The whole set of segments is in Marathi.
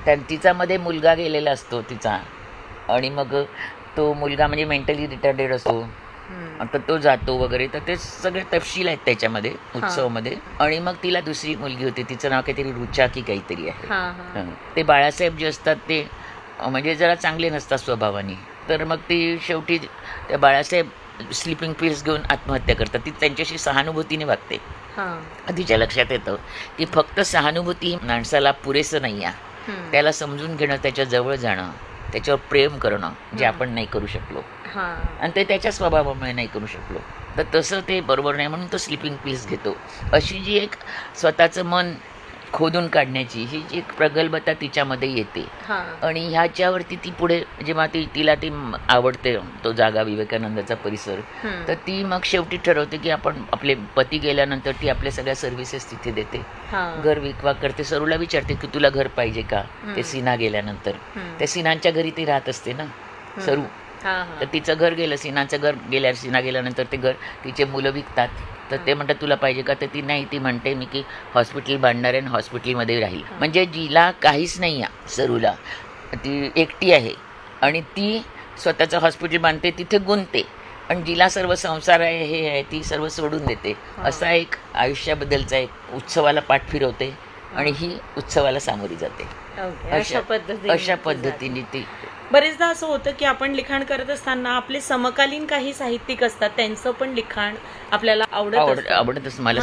तिचा मध्ये मुलगा गेलेला असतो तिचा, आणि मग तो मुलगा म्हणजे मेंटली रिटार्डेड असतो, तर तो जातो वगैरे. तर ते सगळे तपशील आहेत त्याच्यामध्ये उत्सवमध्ये. आणि मग तिला दुसरी मुलगी होती, तिचं नाव काहीतरी रुचा की काहीतरी आहे. ते बाळासाहेब जे असतात ते म्हणजे जरा चांगले नसतात स्वभावाने. तर मग ती शेवटी त्या बाळासाहेब स्लिपिंग पिल्स घेऊन आत्महत्या करतात. ती त्यांच्याशी सहानुभूतीने वागते. तिच्या लक्षात येतं की फक्त सहानुभूती माणसाला पुरेसं नाही आहे, त्याला समजून घेणं, त्याच्या जवळ जाणं, त्याच्यावर प्रेम करणं जे आपण नाही करू शकलो, आणि ते त्याच्या स्वभावामुळे नाही करू शकलो. तर तसं ते बरोबर नाही, म्हणून तो स्लिपिंग पिल्स घेतो. अशी जी एक स्वतःचं मन खोदून काढण्याची ही जी एक प्रगल्भता तिच्यामध्ये येते. आणि ह्याच्यावरती ती पुढे जेव्हा तिला ती आवडते तो जागा, विवेकानंदाचा परिसर, तर ती मग शेवटी ठरवते की आपण आपले पती गेल्यानंतर ती आपल्या सगळ्या सर्व्हिसेस तिथे देते, घर विकवा करते. सरूला विचारते की तुला घर पाहिजे का, ते सिन्हा गेल्यानंतर. त्या सिन्हांच्या घरी ती राहत असते ना सरू, तर तिचं घर गेलं, सिन्हाचं घर सिन्हा गेल्यानंतर ते घर तिचे मुलं विकतात. तर ते म्हणतात तुला पाहिजे का, तर ती नाही, ती म्हणते मी की हॉस्पिटल बांधणार आहे आणि हॉस्पिटलमध्ये राहील. म्हणजे जिला काहीच नाही आहे, सरूला, ती एकटी आहे आणि ती स्वतःचं हॉस्पिटल बांधते, तिथे गुंतते. आणि जिला सर्व संसार आहे, हे आहे, ती सर्व सोडून देते. असा एक आयुष्याबद्दलचा एक उत्सवाला पाठ फिरवते आणि ही उत्सवाला सामोरी जाते. अशा पद्धतीने ती. बरेचदा असं होतं की आपण लिखाण करत असताना आपले समकालीन काही साहित्यिक असतात, त्यांचं पण लिखाण आपल्याला आवडतच. मला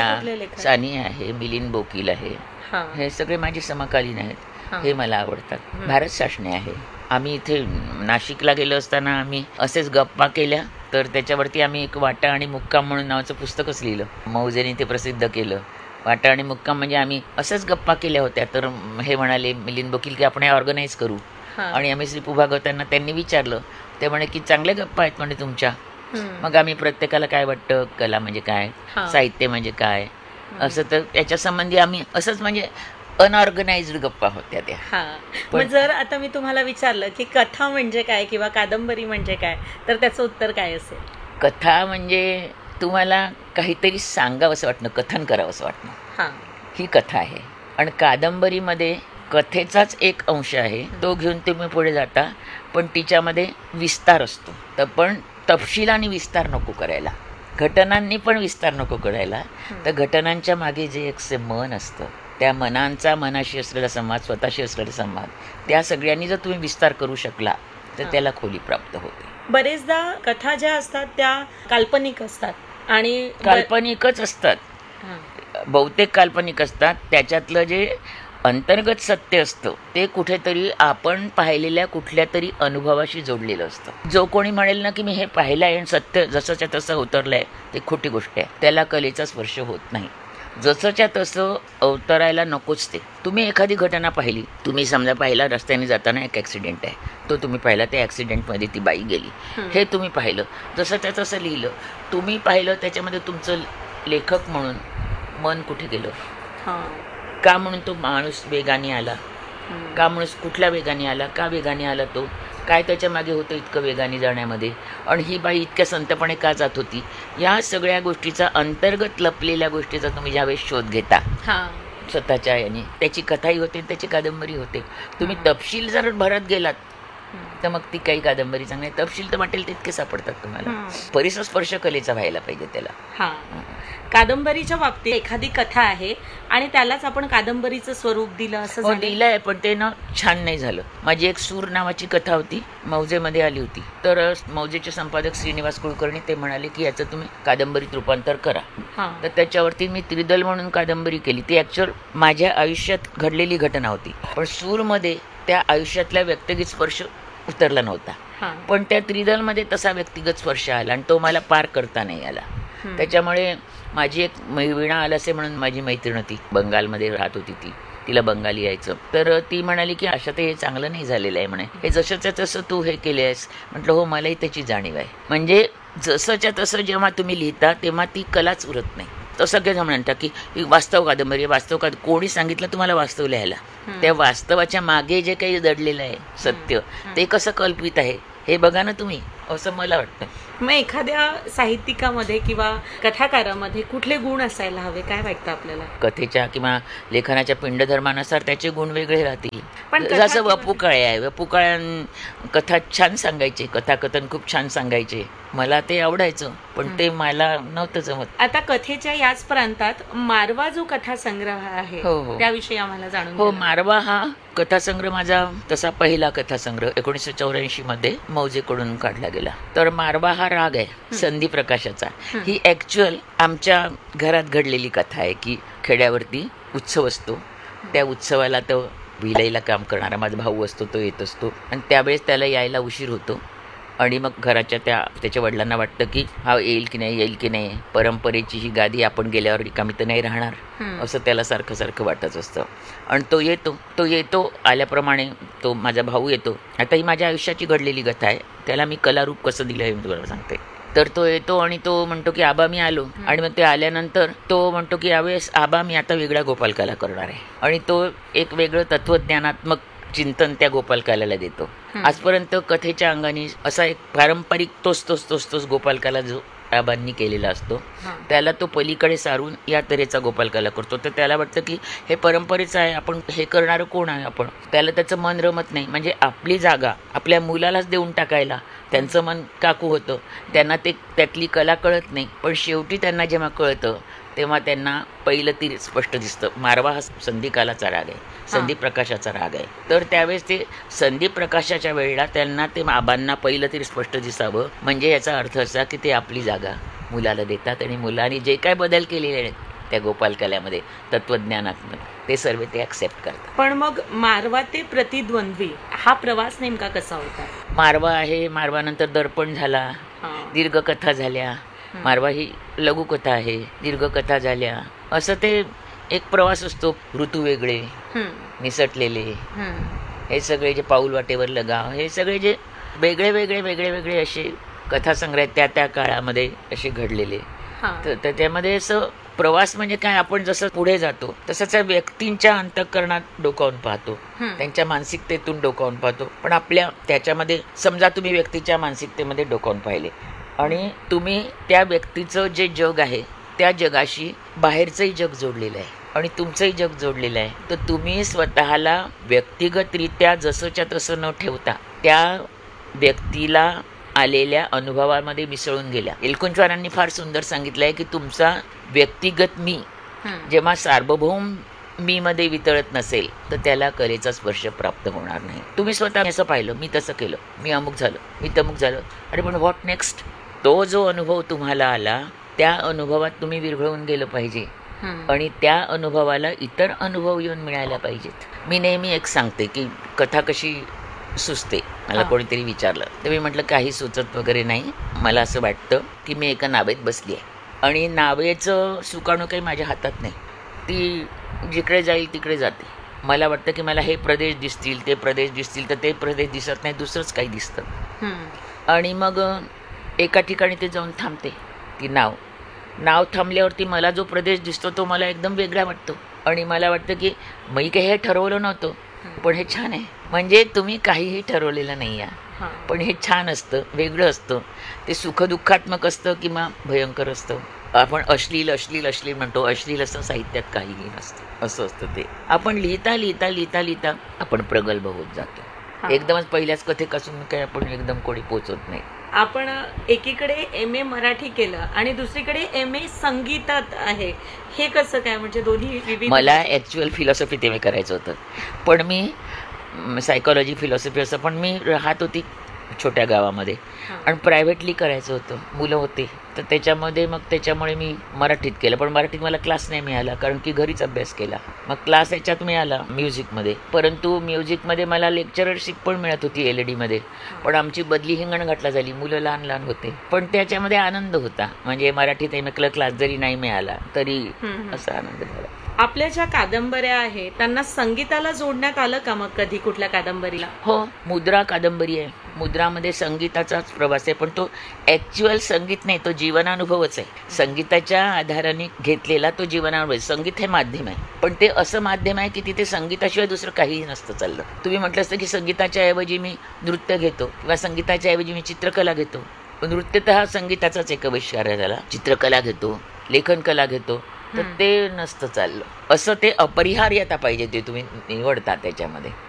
सानिया आहे, मिलिंद बोकील आहे, हे सगळे माझे समकालीन आहेत, हे मला आवडतात. भारत साशणे आहे. आम्ही इथे नाशिकला गेलो असताना आम्ही असेच गप्पा केल्या, तर त्याच्यावरती आम्ही एक वाटा आणि मुक्काम म्हणून नावाचं पुस्तकच लिहिलं. मौजेने ते प्रसिद्ध केलं. वाटा आणि मुक्काम म्हणजे आम्ही असंच गप्पा केल्या होत्या. तर हे म्हणाले मिलिंद बोकील की आपण हे ऑर्गनाईज करू. आणि आम्ही श्री भागवतांना त्यांनी विचारलं, ते म्हणे की चांगल्या गप्पा आहेत म्हणे तुमच्या. मग आम्ही प्रत्येकाला काय वाटतं, कला म्हणजे काय, साहित्य म्हणजे काय, असं, तर त्याच्या संबंधी आम्ही असंच म्हणजे अनऑर्गनाइज्ड गप्पा होत्या त्या. पण जर आता मी तुम्हाला विचारलं की कथा म्हणजे काय किंवा कादंबरी म्हणजे काय, तर त्याचं उत्तर काय असेल? कथा म्हणजे तुम्हाला काहीतरी सांगावं असं वाटणं, कथन करावं असं वाटणं, ही कथा आहे. आणि कादंबरीमध्ये कथेचाच एक अंश आहे, तो घेऊन तुम्ही पुढे जाता, पण तिच्यामध्ये विस्तार असतो. तर पण तपशिलाने विस्तार नको करायला, घटनांनी पण विस्तार नको करायला. तर घटनांच्या मागे जे एक मन असतं, त्या मनांचा मनाशी असलेला संवाद, स्वतःशी असलेला संवाद, त्या सगळ्यांनी जर तुम्ही विस्तार करू शकला तर त्याला खोली प्राप्त होते. बरेचदा कथा ज्या असतात त्या काल्पनिक असतात आणि काल्पनिकच असतात, बहुतेक काल्पनिक असतात. त्याच्यातलं जे अंतर्गत सत्य असतं ते कुठेतरी आपण पाहिलेल्या कुठल्या तरी अनुभवाशी जोडलेलं असतं. जो कोणी म्हणेल ना की मी हे पाहिलं आहे आणि सत्य जसंच्या तसं उतरलंय, ते खोटी गोष्ट आहे. त्याला कलेचा स्पर्श होत नाही. जसंच्या तसं अवतरायला नकोच ते. तुम्ही एखादी घटना पाहिली, तुम्ही समजा पाहिला रस्त्याने जाताना एक ॲक्सिडेंट आहे, तो तुम्ही पाहिला, त्या ॲक्सिडेंटमध्ये ती बाई गेली, हे तुम्ही पाहिलं, जसंच्या तसं लिहिलं, तुम्ही पाहिलं. त्याच्यामध्ये तुमचं लेखक म्हणून मन कुठे गेलं, का म्हणून तो माणूस वेगाने आला, का माणूस कुठल्या वेगाने आला, का वेगाने आला, तो काय त्याच्या मागे होतं इतकं वेगाने जाण्यामध्ये, आणि ही बाई इतक्या संतपणे का जात होती, या सगळ्या गोष्टीचा, अंतर्गत लपलेल्या गोष्टीचा तुम्ही ज्यावेळेस शोध घेता स्वतःच्या याने, त्याची कथाही होते, त्याची कादंबरी होते. तुम्ही तपशील जर भरत गेलात तर मग ती काही कादंबरी चांगली, तपशील तर वाटेल तितके सापडतात तुम्हाला. परिसर स्पर्श कलेचा व्हायला पाहिजे त्याला. कादंबरीच्या बाबतीत एखादी कथा आहे आणि त्यालाच आपण कादंबरीचं स्वरूप दिलं असं दिलं आहे, पण ते ना छान नाही झालं. माझी एक सूर नावाची कथा होती, मौजेमध्ये आली होती. तर मौजेचे संपादक श्रीनिवास कुलकर्णी ते म्हणाले की याचं तुम्ही कादंबरीत रूपांतर करा. तर त्याच्यावरती मी त्रिदल म्हणून कादंबरी केली. ती ॲक्च्युअल माझ्या आयुष्यात घडलेली घटना होती, पण सूरमध्ये त्या आयुष्यातल्या व्यक्तिगत स्पर्श उतरला नव्हता. पण त्या त्रिदलमध्ये तसा व्यक्तिगत स्पर्श आला आणि तो मला पार करता नाही आला. त्याच्यामुळे माझी एक वीणा आलासे म्हणून माझी मैत्रीण होती, बंगालमध्ये राहत होती, तिला बंगाली यायचं. तर ती म्हणाली की अशा ते हे चांगलं नाही झालेलं आहे म्हणे, हे जसंच्या तसं तू हे केले आहेस. म्हटलं हो, मलाही त्याची जाणीव आहे. म्हणजे जसंच्या तसं जेव्हा तुम्ही लिहिता तेव्हा ती कलाच उरत नाही. तर सगळेच म्हणतात की वास्तव कादंबरी, वास्तव कोणी सांगितलं तुम्हाला वास्तव लिहायला? त्या वास्तवाच्या मागे जे काही दडलेलं आहे सत्य, ते कसं कल्पित आहे हे बघा ना तुम्ही. असं मला वाटतं. मग एखाद्या साहित्यिकामध्ये किंवा कथाकारामध्ये कुठले गुण असायला हवे, काय वाटतं आपल्याला? कथेच्या किंवा लेखनाच्या पिंडधर्मानुसार त्याचे गुण वेगळे राहतील. पण कथा जसं किंवा- वपू काळे आहे, वपू काळ्यां कथा छान सांगायचे, कथाकथन खूप छान सांगायचे, मला ते आवडायचं, पण ते मला नव्हतं जमत. आता कथेच्या याच प्रांतात मारवा जो कथा संग्रह आहे हो, हो. त्याविषयी आम्हाला जाणून हो, घ्यायला. मारवा हा कथासंग्रह माझा तसा पहिला कथासंग्रह 1984 मध्ये मौजेकडून काढला गेला. तर मारवा हा राग आहे संधी प्रकाशाचा. ही ऍक्च्युअल आमच्या घरात घडलेली कथा आहे की खेड्यावरती उत्सव असतो, त्या उत्सवाला तो भिलाईला काम करणारा माझा भाऊ असतो, तो येत असतो आणि त्यावेळेस त्याला यायला उशीर होतो आणि मग घराच्या त्याच्या वडिलांना वाटतं की हा येईल की नाही, परंपरेची ही गादी आपण गेल्यावर रिकामी तर नाही राहणार, असं त्याला सारखं सारखं वाटत असतं. आणि तो येतो आल्याप्रमाणे तो माझा भाऊ येतो. आता ही माझ्या आयुष्याची घडलेली कथा आहे, त्याला मी कलारूप कसं दिलं हे मी तुम्हाला सांगते. तर तो येतो आणि तो म्हणतो की आबा मी आलो, आणि मग ते आल्यानंतर तो म्हणतो की यावेळेस आबा मी आता वेगळा गोपालकाला करणार आहे, आणि तो एक वेगळं तत्वज्ञानात्मक चिंतन त्या गोपालकाला देतो. आजपर्यंत कथेच्या अंगाने असा एक पारंपरिक तोच गोपालकाला जो आबांनी केलेला असतो त्याला तो पलीकडे सारून या तऱ्हेचा गोपालकाला करतो. तर त्याला वाटतं की हे परंपरेचं आहे, आपण हे करणारं कोण आहे आपण, त्याला त्याचं मन रमत नाही. म्हणजे आपली जागा आपल्या मुलालाच देऊन टाकायला त्यांचं मन काकू होतं. त्यांना ते त्यातली कला कळत नाही, पण शेवटी त्यांना जेव्हा कळतं तेव्हा त्यांना पहिलं ती स्पष्ट दिसतं. मारवा हा संधिकालाचा राग आहे, संधी प्रकाशाचा राग आहे. तर त्यावेळेस ते संधी प्रकाशाच्या वेळेला त्यांना ते आबांना पहिलं तरी स्पष्ट दिसावं, म्हणजे याचा अर्थ असा की ते आपली जागा मुलाला देतात आणि मुलाने जे काय बदल केलेले आहेत त्या गोपालकल्यामध्ये तत्वज्ञानात्मक ते सर्व ते ॲक्सेप्ट करतात. पण मग मारवा ते प्रतिद्वंद्वी हा प्रवास नेमका कसा होता? मारवा आहे, मारवानंतर दर्पण झाला, दीर्घकथा झाल्या. मारवा ही लघुकथा आहे, दीर्घकथा झाल्या, असं ते एक प्रवास असतो. ऋतू वेगळे निसटलेले, हे सगळे जे पाऊल वाटेवर लगाव, हे सगळे जे वेगळे वेगळे वेगळे वेगळे असे कथासंग्रह त्या काळामध्ये असे घडलेले. तर त्यामध्ये असं प्रवास म्हणजे काय, आपण जसं पुढे जातो तसं त्या व्यक्तींच्या अंतःकरणात डोकावून पाहतो, त्यांच्या मानसिकतेतून डोकावून पाहतो. पण आपल्या त्याच्यामध्ये समजा तुम्ही व्यक्तीच्या मानसिकतेमध्ये डोकावून पाहिले आणि तुम्ही त्या व्यक्तीचं जे जग आहे त्या जगाशी बाहेरचंही जग जोडलेलं आहे आणि तुमचंही जग जोडलेलं आहे. तर तुम्ही स्वतःला व्यक्तिगतरित्या जसंच्या तसं न ठेवता त्या व्यक्तीला आलेल्या अनुभवामध्ये मिसळून गेल्या. एलकुंचवारांनी फार सुंदर सांगितलं आहे की तुमचा व्यक्तिगत मी जेव्हा सार्वभौम मी मध्ये वितळत नसेल तर त्याला कलेचा स्पर्श प्राप्त होणार नाही. तुम्ही स्वतः असं पाहिलं, मी तसं केलं, मी अमुक झालं, मी तमुक झालं, आणि पण व्हॉट नेक्स्ट? तो जो अनुभव तुम्हाला आला त्या अनुभवात तुम्ही विरघळून गेलं पाहिजे आणि त्या अनुभवाला इतर अनुभव येऊन मिळायला पाहिजेत. मी नेहमी एक सांगते की कथा कशी सुचते. मला कोणीतरी विचारलं तर मी म्हटलं काही सुचत वगैरे नाही. मला असं वाटतं की मी एका नावेत बसली आहे आणि नावेचं सुकाणू काही माझ्या हातात नाही, ती जिकडे जाईल तिकडे जाते. मला वाटतं की मला हे प्रदेश दिसतील, ते प्रदेश दिसतील, तर ते प्रदेश दिसत नाही, दुसरंच काही दिसतं. आणि मग एका ठिकाणी ते जाऊन थांबते. ती नाव थांबल्यावरती मला जो प्रदेश दिसतो तो मला एकदम वेगळा वाटतो आणि मला वाटतं की मी काही हे ठरवलं नव्हतं, पण हे छान आहे. म्हणजे तुम्ही काहीही ठरवलेलं नाही आहे, पण हे छान असतं, वेगळं असतं. ते सुखदुःखात्मक असतं किंवा भयंकर असतं. आपण अश्लील म्हणतो, अश्लील असं साहित्यात काहीही नसतं, असं असतं ते. आपण लिहिता आपण प्रगल्भ होत जातो. एकदमच पहिल्याच कथेपासून काही आपण एकदम कोणी पोचत नाही. आपण एकीकडे MA मराठी केलं आणि दुसरीकडे MA संगीतात आहे, हे कसं काय? म्हणजे दोन्ही विविध. मला ॲक्च्युअल फिलॉसॉफी तेव्हा करायचं होतं, पण मी सायकॉलॉजी फिलॉसॉफी असं, पण मी राहत होती छोट्या गावामध्ये आणि प्रायव्हेटली करायचं होतं, मुलं होते, तर त्याच्यामुळे मी मराठीत केलं. पण मराठीत मला क्लास नाही मिळाला कारण की घरीच अभ्यास केला. मग क्लास याच्यात मिळाला म्युझिकमध्ये, परंतु म्युझिकमध्ये मला लेक्चररशिप पण मिळत होती LED मध्ये, पण आमची बदली हिंगणघाटला झाली, मुलं लहान होते. पण त्याच्यामध्ये आनंद होता, म्हणजे मराठीत MA क्लास जरी नाही मिळाला तरी असा आनंद झाला. आपल्या ज्या कादंबऱ्या आहेत त्यांना संगीताला जोडण्यात आलं का मग कधी कुठल्या कादंबरीला? हो, मुद्रा कादंबरी आहे. मुद्रामध्ये संगीताचाच प्रवास आहे, पण तो ॲक्च्युअल संगीत नाही, तो जीवनानुभवच आहे. संगीताच्या आधाराने घेतलेला तो जीवनानुभव आहे. संगीत हे माध्यम आहे, पण ते असं माध्यम आहे की तिथे संगीताशिवाय दुसरं काहीही नसतं चाललं. तुम्ही म्हटलं असतं की संगीताच्या ऐवजी मी नृत्य घेतो किंवा संगीताच्या ऐवजी मी चित्रकला घेतो, पण नृत्य तर हा संगीताचाच एक आविष्कार आहे. त्याला चित्रकला घेतो, लेखन कला घेतो, तर ते नसतं चाललं. असं ते अपरिहार्यता पाहिजे ते तुम्ही निवडता त्याच्यामध्ये.